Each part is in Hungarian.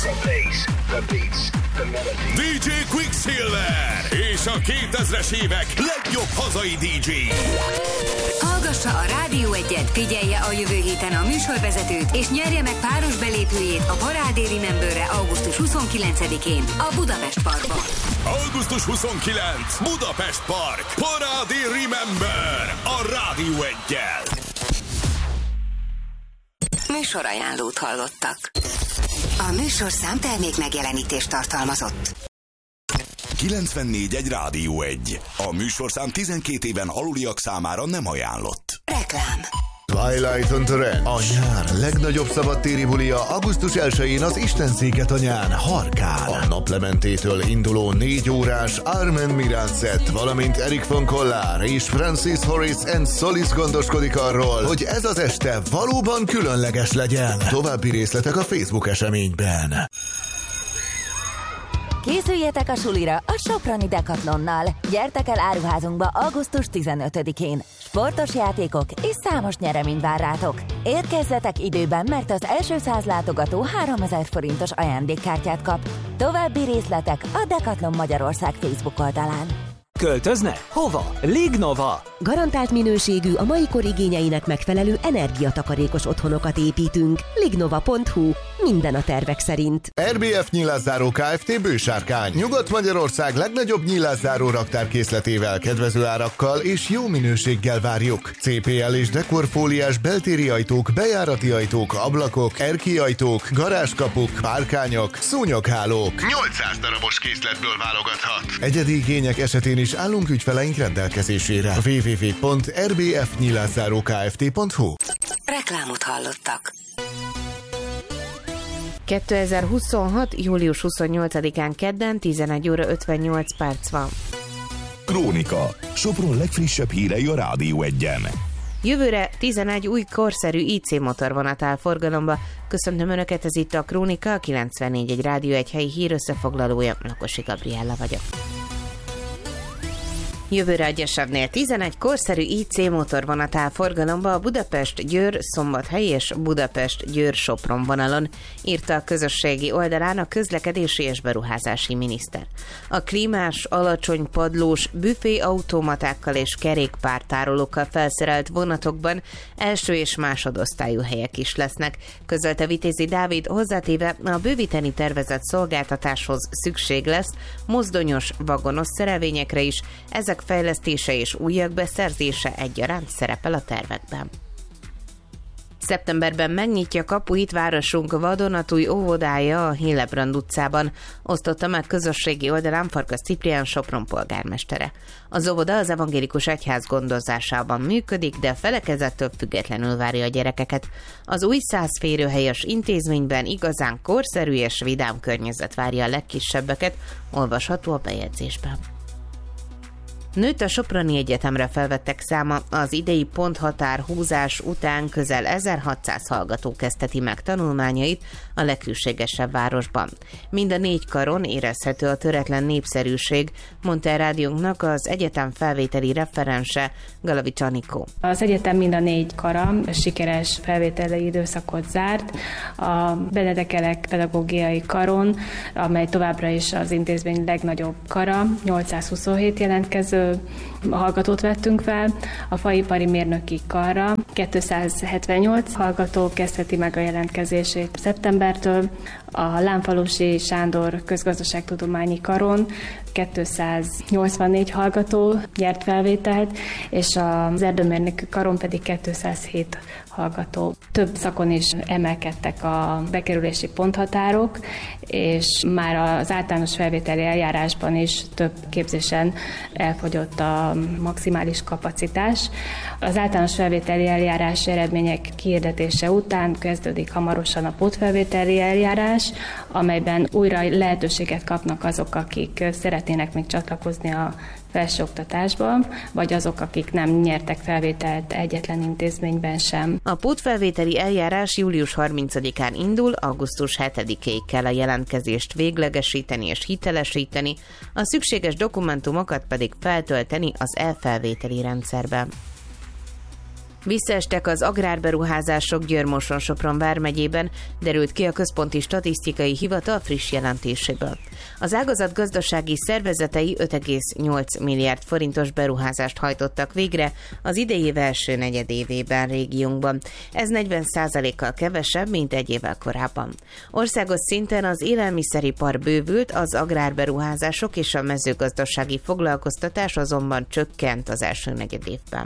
The bass, the beats, the melody. DJ Quicksilver és a 2000-es évek legjobb hazai DJ. Hallgassa a Rádió 1-et, figyelje a jövő héten a műsorvezetőt, és nyerje meg páros belépőjét a Parádé Rememberre augusztus 29-én a Budapest Parkban. Augusztus 29. Budapest Park. Parádé Remember a Rádió 1-jel. Műsorajánlót hallottak. A műsorszám termék megjelenítést tartalmazott. 94.1 Rádió 1. A műsorszám 12 éven aluliak számára nem ajánlott. Reklám. Twilight on the Ranch. A nyár legnagyobb szabadtéri bulia augusztus 1-én az Istenszéketanyán, Harkán. A naplementétől induló 4 órás Armen Mirán set, valamint Eric von Collár és Francis Horace and Solis gondoskodik arról, hogy ez az este valóban különleges legyen. További részletek a Facebook eseményben. Készüljetek a sulira a Soproni Decathlonnal. Gyertek el áruházunkba augusztus 15-én. Sportos játékok és számos nyeremény vár rátok. Érkezzetek időben, mert az első 100 látogató 3000 forintos ajándékkártyát kap. További részletek a Decathlon Magyarország Facebook oldalán. Költözne? Hova? Lignova! Garantált minőségű, a mai kor igényeinek megfelelő energiatakarékos otthonokat építünk. Lignova.hu. Minden a tervek szerint. RBF Nyilászáró Kft. Bősárkány. Nyugat-Magyarország legnagyobb nyilászáró raktárkészletével, kedvező árakkal és jó minőséggel várjuk. CPL és dekorfóliás beltéri ajtók, bejárati ajtók, ablakok, erkélyajtók, garázskapuk, párkányok, szúnyoghálók. 800 darabos készletből válogathat. Egyedi igények esetén is állunk ügyfeleink rendelkezésére. www.rbfnyilászárókft.hu. Reklámot hallottak. 2026. július 28-án kedden 11 óra 58 perc van. Krónika. Sopron legfrissebb hírei a Rádió 1-en. Jövőre 11 új korszerű IC motorvonat áll forgalomba. Köszöntöm Önöket, ez itt a Krónika, a 94.1 Rádió 1 helyi hír összefoglalója, Lakosi Gabriella vagyok. Jövőre a Gyesevnél 11 korszerű IC motorvonat áll forgalomba a Budapest-Győr-Szombathely és Budapest-Győr-Sopron vonalon, írta a közösségi oldalán a közlekedési és beruházási miniszter. A klímás, alacsony padlós, büféautomatákkal és kerékpártárolókkal felszerelt vonatokban első és másodosztályú helyek is lesznek, közölte Vitézi Dávid, hozzátéve a bővíteni tervezett szolgáltatáshoz szükség lesz mozdonyos, vagonos szerelvényekre is, ezek fejlesztése és újak beszerzése egyaránt szerepel a tervekben. Szeptemberben megnyitja kapuit városunk vadonatúj óvodája a Hillebrand utcában, osztotta meg közösségi oldalán Farkas Ciprián Sopron polgármestere. Az óvoda az evangélikus egyház gondozásában működik, de felekezettől függetlenül várja a gyerekeket. Az új 100 férőhelyes intézményben igazán korszerű és vidám környezet várja a legkisebbeket, olvasható a bejegyzésben. Nőtt a Soproni Egyetemre felvettek száma, az idei ponthatárhúzás után közel 1600 hallgató kezdheti meg tanulmányait a legkülségesebb városban. Mind a 4 karon érezhető a töretlen népszerűség, mondta a rádiónknak az egyetem felvételi referense, Galavics Anikó. Az egyetem mind a 4 kara sikeres felvételi időszakot zárt. A Benedek Elek pedagógiai karon, amely továbbra is az intézmény legnagyobb kara, 827 jelentkező hallgatót vettünk fel, a faipari mérnöki karra 278 hallgató kezdheti meg a jelentkezését szeptembertől, a Lánfalusi Sándor közgazdaságtudományi karon 284 hallgató nyert felvételt, és az erdőmérnöki karon pedig 207 hallgató. Több szakon is emelkedtek a bekerülési ponthatárok, és már az általános felvételi eljárásban is több képzésen elfogyott a maximális kapacitás. Az általános felvételi eljárás eredmények kihirdetése után kezdődik hamarosan a pótfelvételi eljárás, amelyben újra lehetőséget kapnak azok, akik szeretnének még csatlakozni a felsőoktatásba, vagy azok, akik nem nyertek felvételt egyetlen intézményben sem. A pótfelvételi eljárás július 30-án indul, augusztus 7-ig kell a jelentkezést véglegesíteni és hitelesíteni, a szükséges dokumentumokat pedig feltölteni az e-felvételi rendszerben. Visszaestek az agrárberuházások Győr-Moson-Sopron vármegyében, derült ki a Központi Statisztikai Hivatal friss jelentéséből. Az ágazat gazdasági szervezetei 5,8 milliárd forintos beruházást hajtottak végre az idei év első negyedévében régiónkban. Ez 40%-kal kevesebb, mint egy évvel korábban. Országos szinten az élelmiszeripar bővült, az agrárberuházások és a mezőgazdasági foglalkoztatás azonban csökkent az első negyedévben.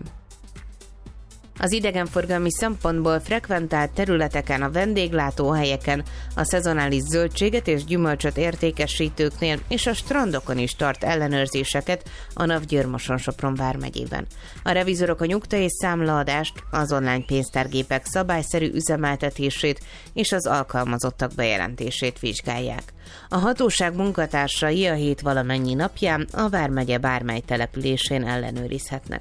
Az idegenforgalmi szempontból frekventált területeken, a vendéglátóhelyeken, a szezonális zöldséget és gyümölcsöt értékesítőknél és a strandokon is tart ellenőrzéseket a NAV Győr-Moson-Sopron vármegyében. A revizorok a nyugta és számlaadást, az online pénztárgépek szabályszerű üzemeltetését és az alkalmazottak bejelentését vizsgálják. A hatóság munkatársai a hét valamennyi napján a vármegye bármely településén ellenőrizhetnek.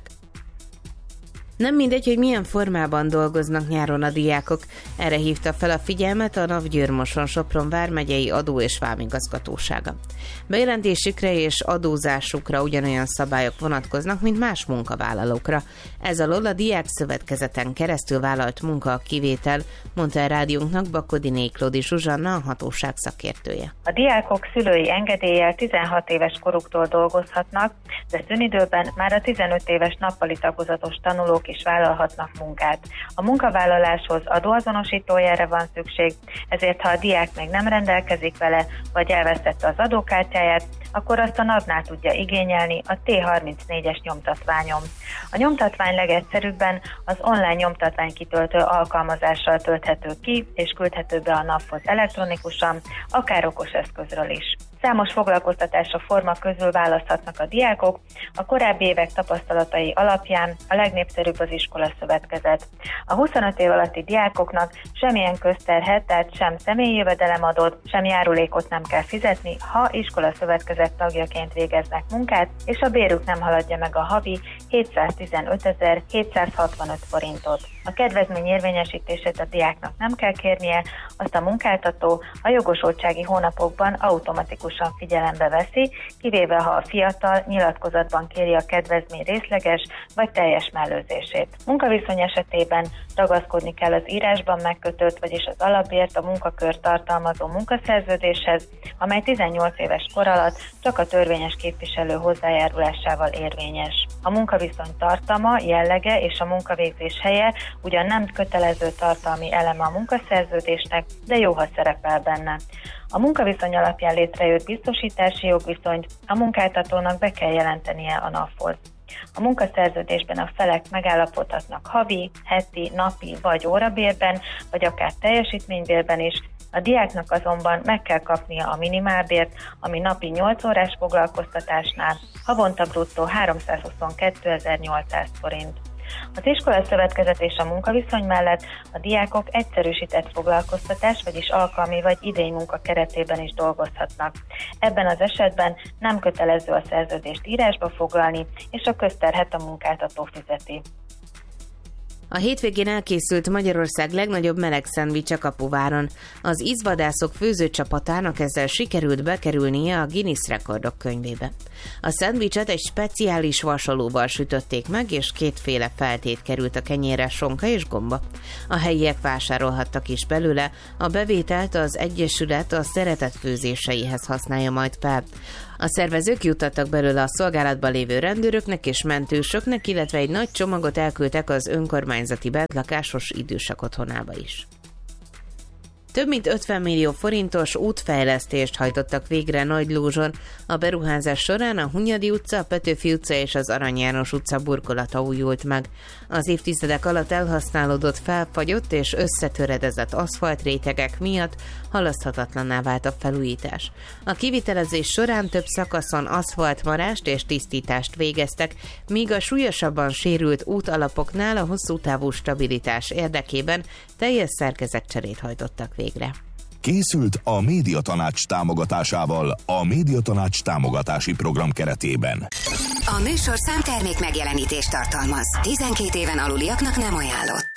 Nem mindegy, hogy milyen formában dolgoznak nyáron a diákok, erre hívta fel a figyelmet a NAV Győr-Moson-Sopron vármegyei adó- és vámigazgatósága. Bejelentésükre és adózásukra ugyanolyan szabályok vonatkoznak, mint más munkavállalókra. Ez alól a diákszövetkezeten keresztül vállalt munka a kivétel, mondta a rádiónknak Bakodiné Klódi Zsuzsanna, a hatóság szakértője. A diákok szülői engedéllyel 16 éves koruktól dolgozhatnak, de szünidőben már a 15 éves nappali tagozatos tanulók is vállalhatnak munkát. A munkavállaláshoz adóazonosítójára van szükség, ezért ha a diák még nem rendelkezik vele, vagy elvesztette az adókártyáját, akkor azt a NAV-nál tudja igényelni a T34-es nyomtatványon. A nyomtatvány legegyszerűbben az online nyomtatványkitöltő alkalmazással tölthető ki, és küldhető be a NAV-hoz elektronikusan, akár okos eszközről is. Számos foglalkoztatásra forma közül választhatnak a diákok, a korábbi évek tapasztalatai alapján a legnépszerűbb az iskolaszövetkezet. A 25 év alatti diákoknak semmilyen közterhet, tehát sem személyi jövedelemadót, sem járulékot nem kell fizetni, ha iskolaszövetkezet tagjaként végeznek munkát, és a bérük nem haladja meg a havi 715.765 forintot. A kedvezmény érvényesítését a diáknak nem kell kérnie, azt a munkáltató a jogosultsági hónapokban automatikusan figyelembe veszi, kivéve ha a fiatal nyilatkozatban kéri a kedvezmény részleges vagy teljes mellőzését. Munkaviszony esetében ragaszkodni kell az írásban megkötött, vagyis az alapbért a munkakör tartalmazó munkaszerződéshez, amely 18 éves kor alatt csak a törvényes képviselő hozzájárulásával érvényes. A munkaviszony tartalma, jellege és a munkavégzés helye ugyan nem kötelező tartalmi eleme a munkaszerződésnek, de jó, ha szerepel benne. A munkaviszony alapján létrejött biztosítási jogviszonyt a munkáltatónak be kell jelentenie a NAV-hoz. A munkaszerződésben a felek megállapodhatnak havi, heti, napi vagy órabérben, vagy akár teljesítménybérben is, a diáknak azonban meg kell kapnia a minimálbért, ami napi 8 órás foglalkoztatásnál havonta bruttó 322.800 forint. Az iskolaszövetkezet és a munkaviszony mellett a diákok egyszerűsített foglalkoztatás, vagyis alkalmi vagy idénymunka keretében is dolgozhatnak. Ebben az esetben nem kötelező a szerződést írásba foglalni, és a közterhet a munkáltató fizeti. A hétvégén elkészült Magyarország legnagyobb meleg szendvicse Kapuváron. Az ízvadászok főzőcsapatának ezzel sikerült bekerülnie a Guinness rekordok könyvébe. A szendvicset egy speciális vasalóval sütötték meg, és kétféle feltét került a kenyérre, sonka és gomba. A helyiek vásárolhattak is belőle, a bevételt az Egyesület a szeretet főzéseihez használja majd fel. A szervezők juttattak belőle a szolgálatban lévő rendőröknek és mentősöknek, illetve egy nagy csomagot elküldtek az önkormányzati bentlakásos idősek otthonába is. Több mint 50 millió forintos útfejlesztést hajtottak végre Nagylózson. A beruházás során a Hunyadi utca, a Petőfi utca és az Arany János utca burkolata újult meg. Az évtizedek alatt elhasználódott, felfagyott és összetöredezett aszfaltrétegek miatt halaszthatatlanná vált a felújítás. A kivitelezés során több szakaszon aszfaltmarást és tisztítást végeztek, míg a súlyosabban sérült útalapoknál a hosszú távú stabilitás érdekében teljes szerkezetcserét hajtottak végre. Készült a Médiatanács támogatásával a Médiatanács támogatási program keretében. A műsor számtermék megjelenítést tartalmaz. 12 éven aluliaknak nem ajánlott.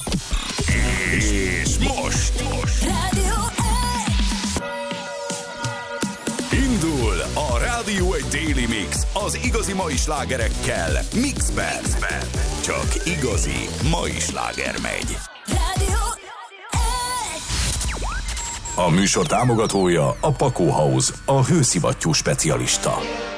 És most Rádió indul a Rádió Rádió egy Daily Mix, az igazi mai slágerekkel. Mixben. Csak igazi mai sláger megy. A műsor támogatója a Pakó House, a hőszivattyú specialista.